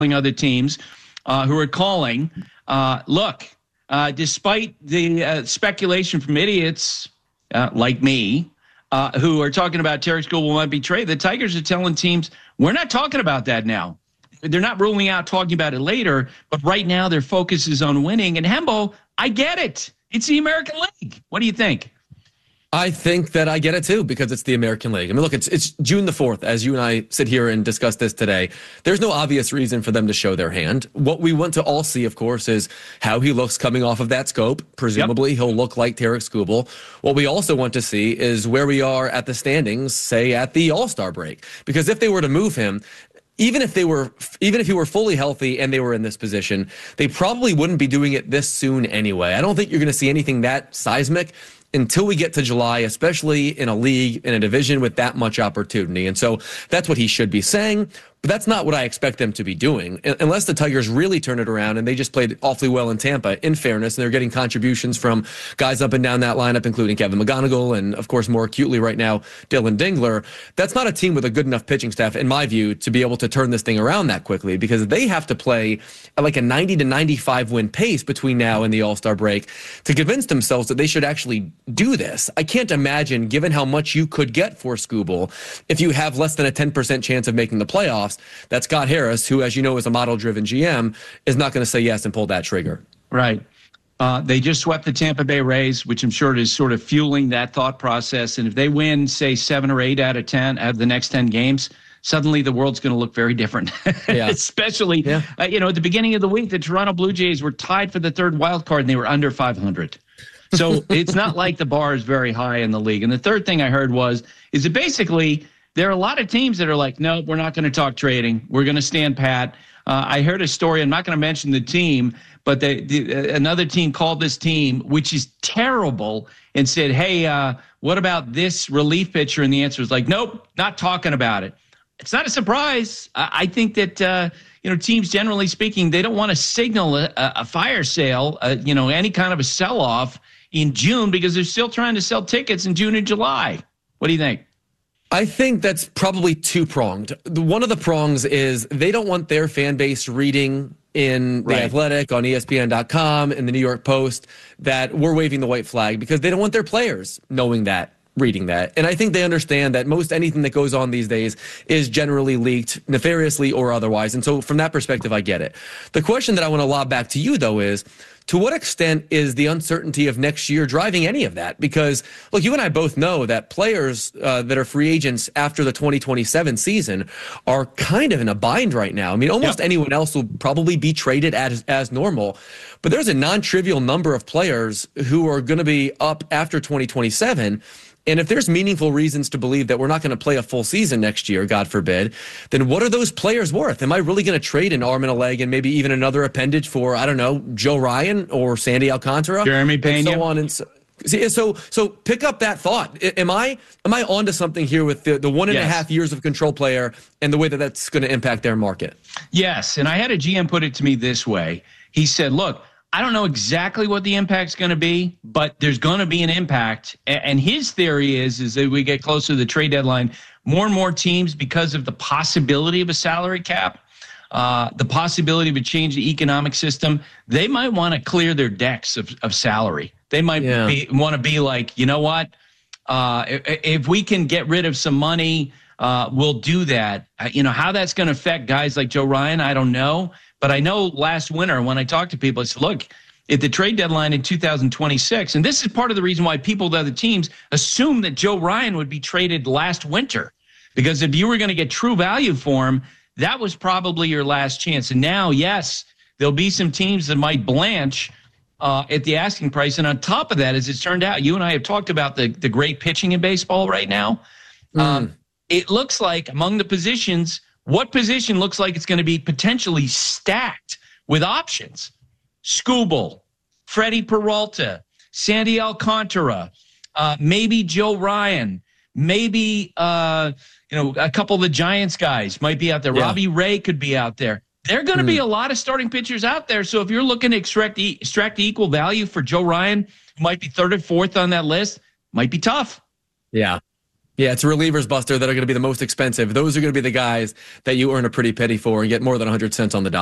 other teams who are calling. Look, despite the speculation from idiots like me, who are talking about Tarik Skubal might be traded, the Tigers are telling teams, we're not talking about that now. They're not ruling out talking about it later, but right now their focus is on winning. And Hembo, I get it. It's the American League. What do you think? I think that I get it too, because it's the American League. I mean, look, it's June the 4th, as you and I sit here and discuss this today. There's no obvious reason for them to show their hand. What we want to all see, of course, is how he looks coming off of that scope. Presumably, He'll look like Tarik Skubal. What we also want to see is where we are at the standings, say at the All-Star break. Because if they were to move him, even if he were fully healthy and they were in this position, they probably wouldn't be doing it this soon anyway. I don't think you're going to see anything that seismic until we get to July, especially in a league, in a division with that much opportunity. And so that's what he should be saying. But that's not what I expect them to be doing, unless the Tigers really turn it around, and they just played awfully well in Tampa, in fairness, and they're getting contributions from guys up and down that lineup, including Kevin McGonigal and, of course, more acutely right now, Dylan Dingler. That's not a team with a good enough pitching staff, in my view, to be able to turn this thing around that quickly, because they have to play at like a 90 to 95 win pace between now and the All-Star break to convince themselves that they should actually do this. I can't imagine, given how much you could get for Skubal, if you have less than a 10% chance of making the playoffs, that Scott Harris, who, as you know, is a model-driven GM, is not going to say yes and pull that trigger. Right. They just swept the Tampa Bay Rays, which I'm sure is sort of fueling that thought process. And if they win, say, 7 or 8 out of 10 out of the next 10 games, suddenly the world's going to look very different. Yeah. Especially, at the beginning of the week, the Toronto Blue Jays were tied for the third wild card, and they were under 500. So it's not like the bar is very high in the league. And the third thing I heard is that basically there are a lot of teams that are like, no, we're not going to talk trading. We're going to stand pat. I heard a story. I'm not going to mention the team, but another team called this team, which is terrible, and said, hey, what about this relief pitcher? And the answer was like, nope, not talking about it. It's not a surprise. I think that, teams, generally speaking, they don't want to signal a fire sale, any kind of a sell-off in June, because they're still trying to sell tickets in June and July. What do you think? I think that's probably two-pronged. One of the prongs is they don't want their fan base reading in The Athletic, on ESPN.com, in the New York Post, that we're waving the white flag, because they don't want their players knowing that, reading that. And I think they understand that most anything that goes on these days is generally leaked, nefariously or otherwise. And so from that perspective, I get it. The question that I want to lob back to you, though, is, to what extent is the uncertainty of next year driving any of that? Because, look, you and I both know that players that are free agents after the 2027 season are kind of in a bind right now. I mean, almost anyone else will probably be traded as normal. But there's a non-trivial number of players who are going to be up after 2027. And if there's meaningful reasons to believe that we're not going to play a full season next year, God forbid, then what are those players worth? Am I really going to trade an arm and a leg and maybe even another appendage for, I don't know, Joe Ryan or Sandy Alcantara? Jeremy Pena. And so on and so pick up that thought. Am I onto something here with the 1.5 years of control player and the way that that's going to impact their market? Yes, and I had a GM put it to me this way. He said, look, I don't know exactly what the impact's going to be, but there's going to be an impact. And his theory is that we get closer to the trade deadline, more and more teams, because of the possibility of a salary cap, the possibility of a change in the economic system, they might want to clear their decks of salary. They might want to be like, you know what? If we can get rid of some money, we'll do that. How that's going to affect guys like Joe Ryan, I don't know. But I know last winter when I talked to people, I said, look, at the trade deadline in 2026, and this is part of the reason why people at other teams assume that Joe Ryan would be traded last winter, because if you were going to get true value for him, that was probably your last chance. And now, yes, there'll be some teams that might blanch at the asking price. And on top of that, as it's turned out, you and I have talked about the great pitching in baseball right now. It looks like among the positions, what position looks like it's going to be potentially stacked with options? Skubal, Freddie Peralta, Sandy Alcantara, maybe Joe Ryan, maybe a couple of the Giants guys might be out there. Yeah. Robbie Ray could be out there. There are going to be a lot of starting pitchers out there. So if you're looking to extract the equal value for Joe Ryan, who might be third or fourth on that list, might be tough. Yeah. Yeah, it's relievers, Buster, that are going to be the most expensive. Those are going to be the guys that you earn a pretty penny for and get more than 100 cents on the dollar.